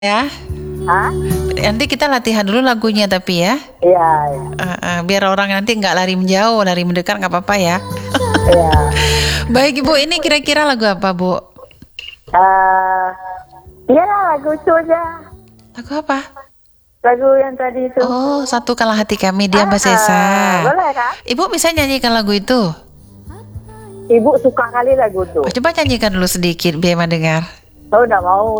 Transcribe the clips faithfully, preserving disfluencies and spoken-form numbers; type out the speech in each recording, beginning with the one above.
Ya, Hah? nanti kita latihan dulu lagunya tapi ya, Iya, iya. uh, uh, biar orang nanti nggak lari menjauh, lari mendekat nggak apa-apa ya. Iya. Baik Ibu, ini kira-kira lagu apa Bu? Eh, iya lah, lagu itu aja. Lagu apa? Lagu yang tadi itu. Oh, Satu Kalah Hati Kami, Dian Ah, Pasesa. boleh kan? Ibu bisa nyanyikan lagu itu? Ibu suka kali lagu itu. Oh, coba nyanyikan dulu sedikit biar Emma dengar. Oh, udah mau.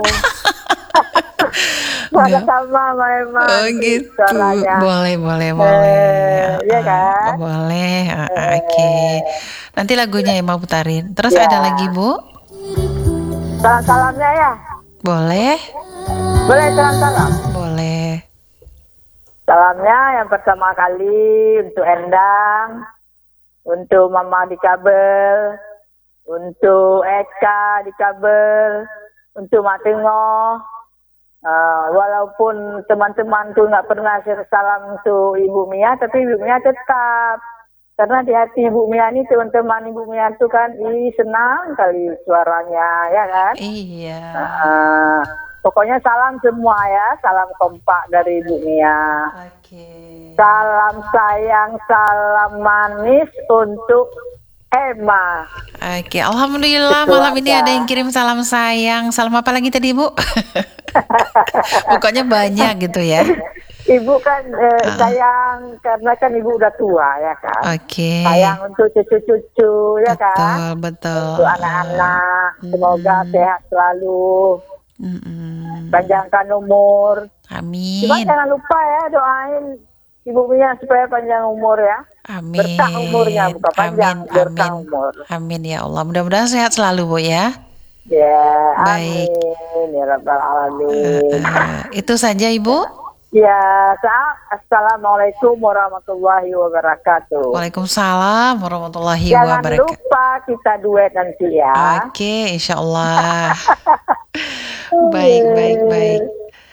Pada Enggak. sama memang. Oh gitu. Suaranya. Boleh, boleh, boleh. Eh, iya Uh, uh, kan? boleh. Uh, uh, Eh, Oke. Okay. Nanti lagunya Emma putarin. Terus ya. ada lagi Bu? Salam-salamnya ya. Boleh? Boleh salam-salam. Boleh. Salamnya yang pertama kali untuk Endang, untuk Mama di kabel, untuk Eka di kabel, untuk Mak Tengah. Uh, walaupun teman-teman tuh nggak pernah share salam untuk Ibu Mia, tapi Ibu Mia tetap. Karena di hati Ibu Mia ini teman-teman Ibu Mia tuh kan, ih senang kali suaranya, ya kan? Iya. Uh, pokoknya salam semua ya, salam kompak dari Ibu Mia. Oke. Salam sayang, salam manis untuk Emma. Oke, alhamdulillah Itu malam ini aja. ada yang kirim salam sayang. Salam apa lagi tadi Bu? Pokoknya banyak gitu ya. Ibu kan eh, Uh. sayang karena kan ibu udah tua ya kan. Oke. Sayang untuk cucu-cucu ya Betul, kan. betul. Untuk anak-anak semoga Mm-mm. sehat selalu, Mm-mm. panjangkan umur. Cuma Amin. jangan lupa ya doain Ibu Mia supaya panjang umur ya. Amin. Berkah umurnya bukan panjang, Amin. berkah Amin. umur. Amin ya Allah. Mudah-mudahan sehat selalu Bu ya. Ya, Baik. amin ya rabbal Uh, alamin. uh, itu saja Ibu. Ya, saat assalamualaikum warahmatullahi wabarakatuh. Waalaikumsalam warahmatullahi Jangan wabarakatuh. lupa kita duet nanti ya. Oke, insya Allah. Baik, baik, baik.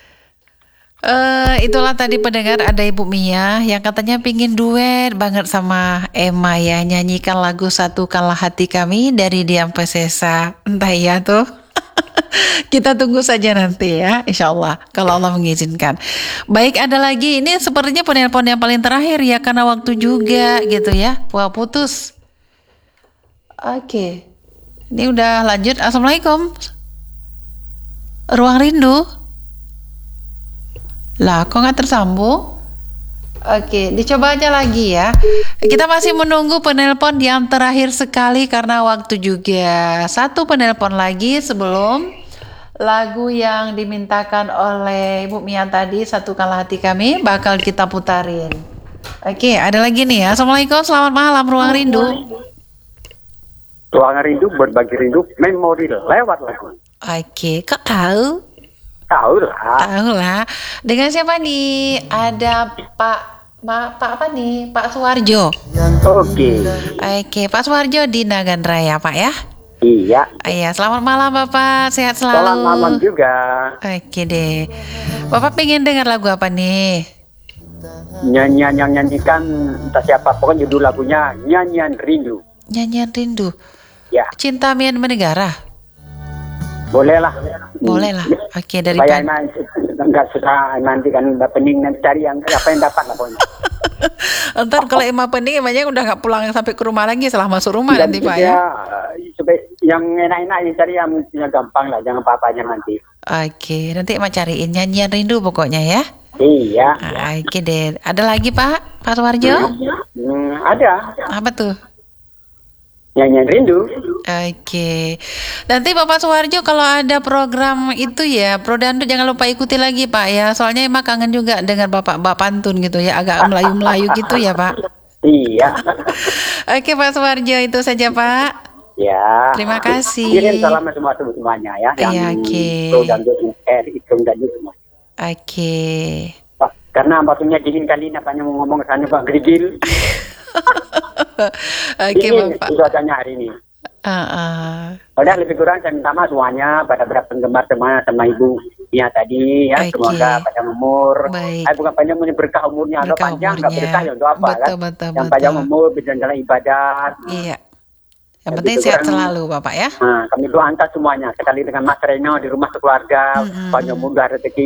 Eh, itulah tadi pendengar ada Ibu Mia yang katanya pingin duet banget sama Emma ya, nyanyikan lagu Satu Kalah Hati Kami dari Dian Pasesa. Entah ya tuh. Kita tunggu saja nanti ya, insya Allah kalau Allah mengizinkan. Baik, ada lagi ini sepertinya penelpon yang paling terakhir ya karena waktu juga gitu ya. Wah, putus. Oke, ini udah lanjut. Assalamualaikum. Ruang Rindu. Lah, kok nggak tersambung? Oke, dicoba aja lagi ya. Kita masih menunggu penelpon yang terakhir sekali karena waktu juga. Satu penelpon lagi sebelum lagu yang dimintakan oleh Ibu Mia tadi, Satu Kalah Hati Kami, bakal kita putarin. Oke, ada lagi nih ya. Assalamualaikum, selamat malam Ruang Rindu. Ruang Rindu, berbagi rindu, memori lewat lagu. Oke, kok tahu? Tahu lah. Tahu lah. Dengan siapa nih? Ada Pak Ma, Pak apa nih? Pak Suwarjo. Oke. Oke, Pak Suwarjo di Nagan Raya, Pak ya. Iya. Iya, selamat malam Bapak. Sehat selalu. Selamat malam juga. Oke deh. Bapak pengen dengar lagu apa nih? Nyanyian yang nyanyikan entah siapa, pokoknya judul lagunya Nyanyian Rindu. Nyanyian Rindu. Ya, Cinta Mian Menegara. boleh lah. Boleh lah. Oke, dari Saya Pan. nanti enggak susah nanti kan udah pening nanti cari yang apa yang dapat lah pokoknya. Ntar kalau emang pening emangnya udah nggak pulang sampai ke rumah lagi setelah masuk rumah Dan nanti Pak juga, ya. eh, supaya yang enak-enak dicari yang mestinya gampang lah, jangan apa-apanya nanti. Oke, nanti emak cariin Nyanyian Rindu pokoknya ya. Iya. Ah, Oke deh. Ada lagi Pak? Pak Suwarjo? Hmm, ada Apa tuh? Nyanyian Rindu. Oke. Nanti Bapak Suwarjo kalau ada program itu ya, Pro Dangdut jangan lupa ikuti lagi Pak ya. Soalnya emang kangen juga dengar Bapak Bapak pantun gitu ya, agak Melayu-Melayu gitu ya Pak. Iya. Oke Pak Suwarjo, itu saja Pak. Ya. Terima kasih. Kirim salam semua semuanya ya. Iya, Yang oke. Pro Dangdut, eh, Pro Dangdut semua. Oke. Pak, karena waktunya dingin kali ini, apanya mau ngomong sana Pak gerigil. Oke Dingin Bapak. cuacanya hari ini. Uh, uh. Udah lebih kurang saya minta maaf semuanya pada beberapa penggemar teman sama ibu Mia tadi ya, Oke. semoga panjang umur. Baik. Eh, bukan panjang umur, berkah umurnya. Kalau Berkah panjang nggak umurnya. berkah ya untuk apa Betul, kan? betul, Yang betul. panjang umur berjalan-jalan ibadat. Iya. Yang penting Gitu sehat kan. selalu Bapak ya. Nah, kami doakan semuanya sekali dengan Mas Reno di rumah sekeluarga, Mm-mm. banyak mudah rezeki.